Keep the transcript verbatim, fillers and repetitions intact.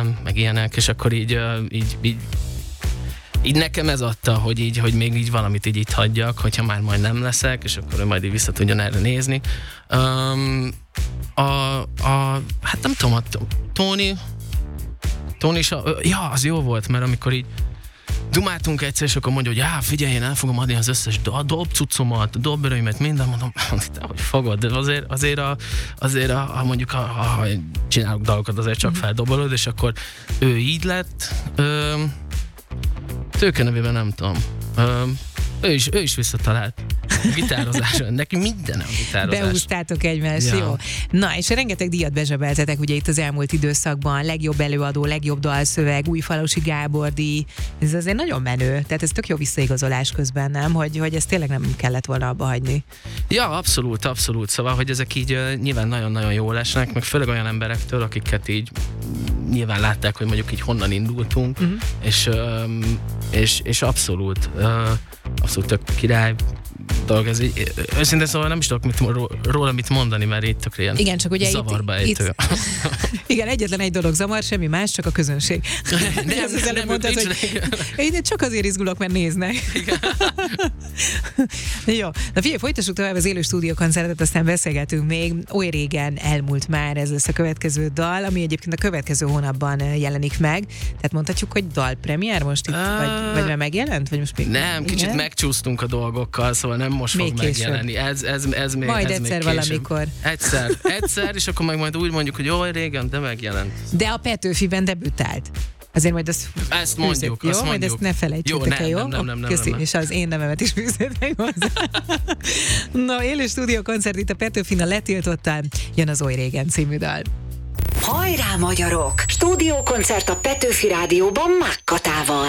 meg ilyenek, és akkor így, így, így így nekem ez adta, hogy így, hogy még így valamit így itt hagyjak, hogyha már majd nem leszek, és akkor ő majd így vissza tudjon erre nézni. Um, a, a, hát nem tudom, a Tony, Tony is, a, ja, az jó volt, mert amikor így dumáltunk egyszer, és akkor mondja, hogy já, figyelj, én el fogom adni az összes do- dobcucomat, a dobberőimet, minden, mondom, te hogy fogod, de azért, azért, a, azért a, a, mondjuk, ha, ha csinálok dalokat, azért csak feldobolod, és akkor ő így lett. Öm, Tőke nevében nem tudom. Öm, ő, is, ő is visszatalált. Gitározásra. Neki minden a gitározás. Beúztátok egymást, ja. Jó. Na, és rengeteg díjat bezsebeltetek ugye itt az elmúlt időszakban. Legjobb előadó, legjobb dalszöveg, Újfalusi Gábor díj. Ez azért nagyon menő. Tehát ez tök jó visszaigazolás közben, nem? Hogy, hogy ezt tényleg nem kellett volna abba hagyni. Ja, abszolút, abszolút. Szóval, hogy ezek így uh, nyilván nagyon-nagyon jól esnek, meg főleg olyan emberektől, akiket így nyilván látták, hogy mondjuk így honnan indultunk, uh-huh. és, um, és, és abszolút, uh, abszolút tök király dolog. Ez így, őszintén szóval nem is tudok mit, róla mit mondani, mert itt tök ilyen igen, csak ugye zavarba itt, ejtő. Itt, igen, egyetlen egy dolog zavar, semmi más, csak a közönség. Nem, az nem, nem mondtad, hogy én csak azért izgulok, mert néznek. Jó, na figyelj, folytassuk tovább az élő stúdiókoncertet, aztán beszélgetünk még. Oly régen elmúlt már, ez lesz a következő dal, ami egyébként a következő hónapban jelenik meg. Tehát mondhatjuk, hogy dalpremiér most itt, uh, vagy, vagy már megjelent? Vagy most még nem, kicsit igen? megcsúsztunk a dolgokkal, szóval nem most még fog később. megjelenni. Ez, ez, ez még, majd ez egyszer még valamikor. Egyszer, egyszer, és akkor meg majd úgy mondjuk, hogy jó, régen, de megjelent. De a Petőfiben debütált. Azért majd azt ezt mondjuk, jó, azt majd mondjuk. ezt ne felejtsétek el, jó? Nem, nem, nem, nem, Köszi, nem. és az én nevemet is fűzzétek hozzá. Na, élő stúdiókoncert itt a Petőfin a Letiltottán, jön az Oly régen című dal. Hajrá, magyarok! Stúdiókoncert a Petőfi Rádióban Mákkatával.